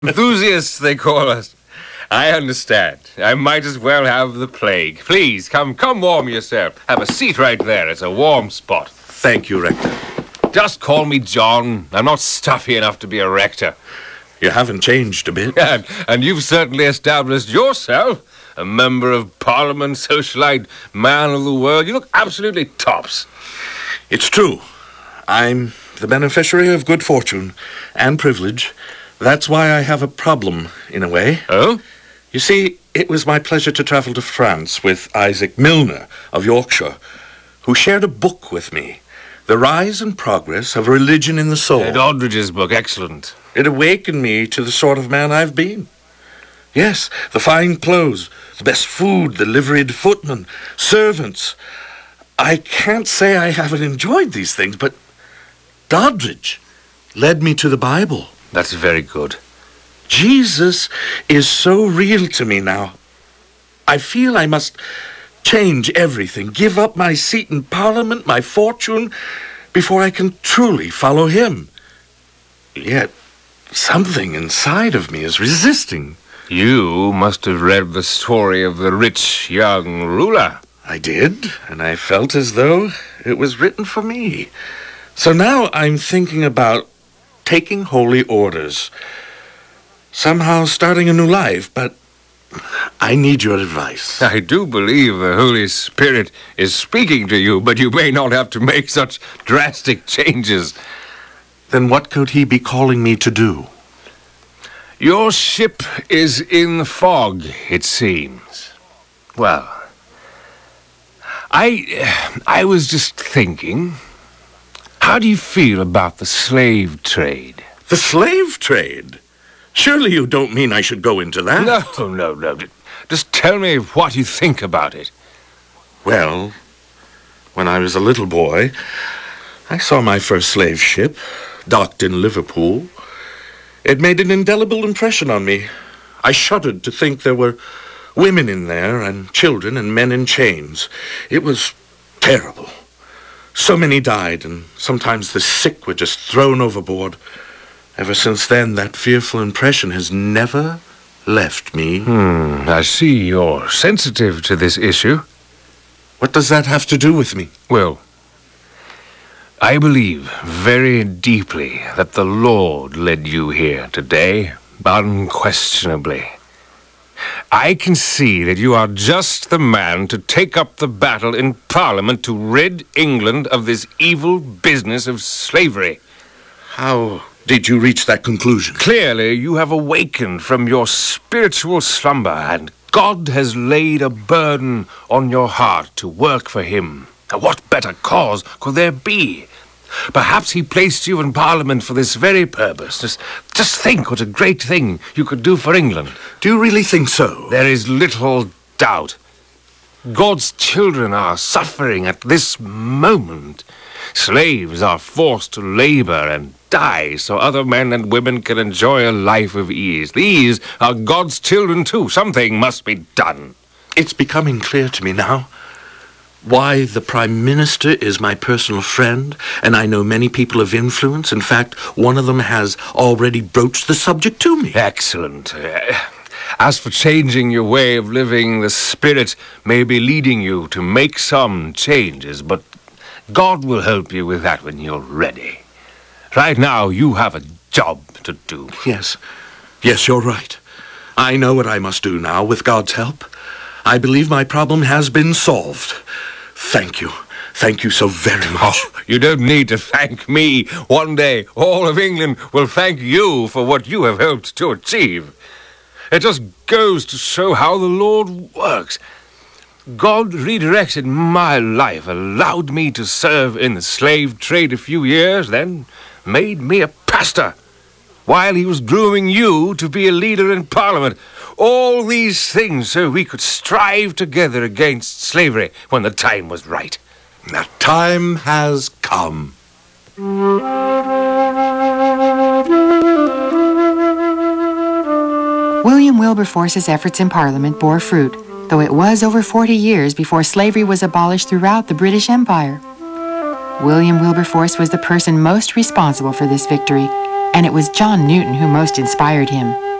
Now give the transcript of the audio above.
Enthusiasts, they call us. I understand. I might as well have the plague. Please, come warm yourself. Have a seat right there. It's a warm spot. Thank you, Rector. Just call me John. I'm not stuffy enough to be a rector. You haven't changed a bit. And you've certainly established yourself a member of Parliament, socialite, man of the world. You look absolutely tops. It's true. I'm the beneficiary of good fortune and privilege. That's why I have a problem, in a way. Oh? You see, it was my pleasure to travel to France with Isaac Milner of Yorkshire, who shared a book with me, The Rise and Progress of Religion in the Soul. Ed Aldridge's book, excellent. It awakened me to the sort of man I've been. Yes, the fine clothes, the best food, the liveried footmen, servants. I can't say I haven't enjoyed these things, but Doddridge led me to the Bible. That's very good. Jesus is so real to me now. I feel I must change everything, give up my seat in Parliament, my fortune, before I can truly follow him. Yet, something inside of me is resisting. You must have read the story of the rich young ruler. I did, and I felt as though it was written for me. So now I'm thinking about taking holy orders. Somehow starting a new life, but I need your advice. I do believe the Holy Spirit is speaking to you, but you may not have to make such drastic changes. Then what could he be calling me to do? Your ship is in the fog, it seems. Well, I was just thinking, how do you feel about the slave trade? The slave trade? Surely you don't mean I should go into that? No. Just tell me what you think about it. Well, when I was a little boy, I saw my first slave ship, docked in Liverpool. It made an indelible impression on me. I shuddered to think there were women in there, and children and men in chains. It was terrible. So many died, and sometimes the sick were just thrown overboard. Ever since then, that fearful impression has never left me. I see you're sensitive to this issue. What does that have to do with me? Well, I believe very deeply that the Lord led you here today, unquestionably. I can see that you are just the man to take up the battle in Parliament to rid England of this evil business of slavery. How did you reach that conclusion? Clearly, you have awakened from your spiritual slumber, and God has laid a burden on your heart to work for him. Now, what better cause could there be? Perhaps he placed you in Parliament for this very purpose. Just think what a great thing you could do for England. Do you really think so? There is little doubt. God's children are suffering at this moment. Slaves are forced to labor and die so other men and women can enjoy a life of ease. These are God's children too. Something must be done. It's becoming clear to me now why the Prime Minister is my personal friend, and I know many people of influence. In fact, one of them has already broached the subject to me. Excellent. As for changing your way of living, the Spirit may be leading you to make some changes, but God will help you with that when you're ready. Right now, you have a job to do. Yes, you're right. I know what I must do now, with God's help. I believe my problem has been solved. Thank you. Thank you so very much. Oh, you don't need to thank me. One day, all of England will thank you for what you have helped to achieve. It just goes to show how the Lord works. God redirected my life, allowed me to serve in the slave trade a few years, then made me a pastor, while he was grooming you to be a leader in Parliament. All these things so we could strive together against slavery when the time was right. The time has come. William Wilberforce's efforts in Parliament bore fruit, though it was over 40 years before slavery was abolished throughout the British Empire. William Wilberforce was the person most responsible for this victory, and it was John Newton who most inspired him.